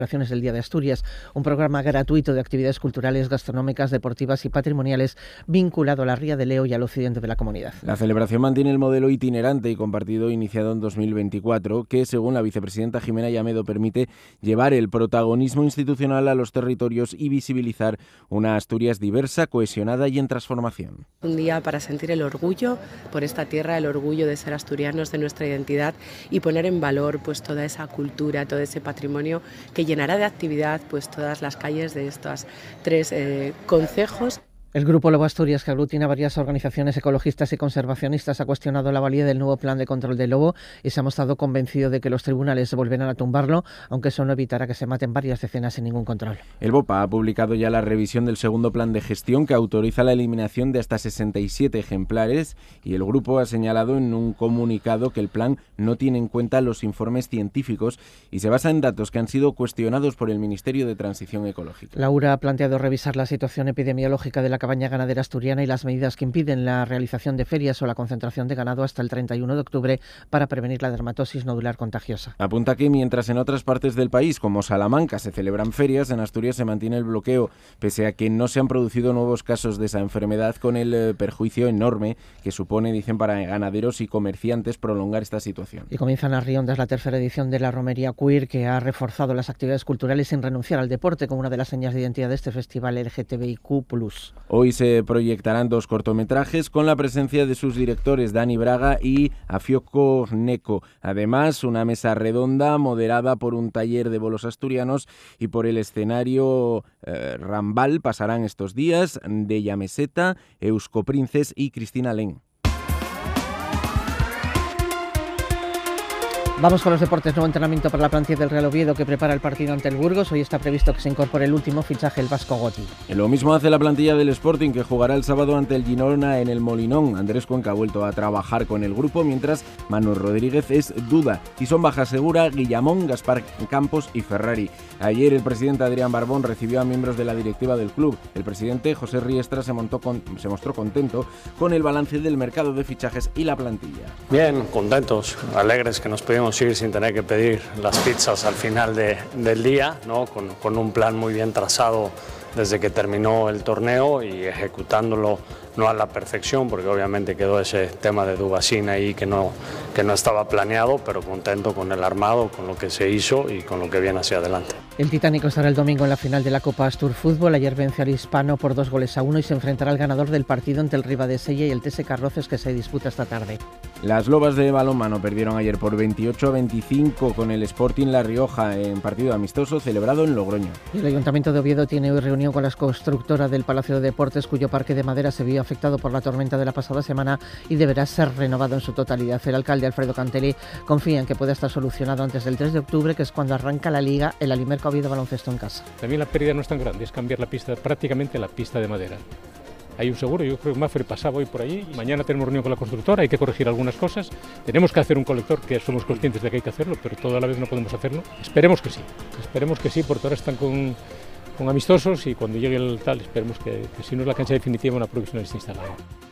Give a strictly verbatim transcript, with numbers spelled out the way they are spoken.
del Día de Asturias, un programa gratuito de actividades culturales, gastronómicas, deportivas y patrimoniales vinculado a la Ría de Leo y al occidente de la comunidad. La celebración mantiene el modelo itinerante y compartido iniciado en dos mil veinticuatro, que según la vicepresidenta Jimena Llamedo permite llevar el protagonismo institucional a los territorios y visibilizar una Asturias diversa, cohesionada y en transformación. Un día para sentir el orgullo por esta tierra, el orgullo de ser asturianos, de nuestra identidad y poner en valor pues toda esa cultura, todo ese patrimonio que llenará de actividad pues todas las calles de estos tres eh, concejos. El Grupo Lobo Asturias, que aglutina varias organizaciones ecologistas y conservacionistas, ha cuestionado la valía del nuevo plan de control del lobo y se ha mostrado convencido de que los tribunales volverán a tumbarlo, aunque eso no evitará que se maten varias decenas sin ningún control. El BOPA ha publicado ya la revisión del segundo plan de gestión que autoriza la eliminación de hasta sesenta y siete ejemplares y el grupo ha señalado en un comunicado que el plan no tiene en cuenta los informes científicos y se basa en datos que han sido cuestionados por el Ministerio de Transición Ecológica. La U R A ha planteado revisar la situación epidemiológica de la cabaña ganadera asturiana y las medidas que impiden la realización de ferias o la concentración de ganado hasta el treinta y uno de octubre para prevenir la dermatosis nodular contagiosa. Apunta que mientras en otras partes del país, como Salamanca, se celebran ferias, en Asturias se mantiene el bloqueo, pese a que no se han producido nuevos casos de esa enfermedad, con el eh, perjuicio enorme que supone, dicen, para ganaderos y comerciantes prolongar esta situación. Y comienzan las Riondas, la tercera edición de la Romería Queer, que ha reforzado las actividades culturales sin renunciar al deporte como una de las señas de identidad de este festival L G T B I Q plus. Hoy se proyectarán dos cortometrajes con la presencia de sus directores Dani Braga y Afioco Neco. Además, una mesa redonda moderada por un taller de bolos asturianos y por el escenario eh, Rambal pasarán estos días Deya Meseta, Eusko Princes y Cristina Len. Vamos con los deportes. Nuevo entrenamiento para la plantilla del Real Oviedo que prepara el partido ante el Burgos. Hoy está previsto que se incorpore el último fichaje, el vasco Goti. Lo mismo hace la plantilla del Sporting, que jugará el sábado ante el Girona en el Molinón. Andrés Cuenca ha vuelto a trabajar con el grupo, mientras Manu Rodríguez es duda. Y son baja segura Guillamón, Gaspar Campos y Ferrari. Ayer el presidente Adrián Barbón recibió a miembros de la directiva del club. El presidente José Riestra se, montó con, se mostró contento con el balance del mercado de fichajes y la plantilla. Bien, contentos, alegres que nos pudimos ir sin tener que pedir las pizzas al final de, del día, ¿no? con, con un plan muy bien trazado desde que terminó el torneo y ejecutándolo no a la perfección, porque obviamente quedó ese tema de Dubasín ahí que no, que no estaba planeado, pero contento con el armado, con lo que se hizo y con lo que viene hacia adelante. El Titánico estará el domingo en la final de la Copa Astur Fútbol. Ayer venció al Hispano por dos goles a uno y se enfrentará al ganador del partido entre el Ribadesella y el T S Carroces, que se disputa esta tarde. Las Lobas de balonmano perdieron ayer por veintiocho a veinticinco con el Sporting La Rioja en partido amistoso celebrado en Logroño. Y el Ayuntamiento de Oviedo tiene hoy reunión con las constructoras del Palacio de Deportes, cuyo parque de madera se vio afectado por la tormenta de la pasada semana y deberá ser renovado en su totalidad. El alcalde Alfredo Cantelli confía en que pueda estar solucionado antes del tres de octubre, que es cuando arranca la Liga, el Alimerca Oviedo Baloncesto en casa. También la pérdida no es tan grande, es cambiar la pista, prácticamente la pista de madera. Hay un seguro, yo creo que Mafre pasaba hoy por allí, mañana tenemos reunión con la constructora, hay que corregir algunas cosas, tenemos que hacer un colector, que somos conscientes de que hay que hacerlo, pero toda la vez no podemos hacerlo. Esperemos que sí, esperemos que sí, porque ahora están con, con amistosos y cuando llegue el tal, esperemos que, que si no es la cancha definitiva, una profesional esté instalada.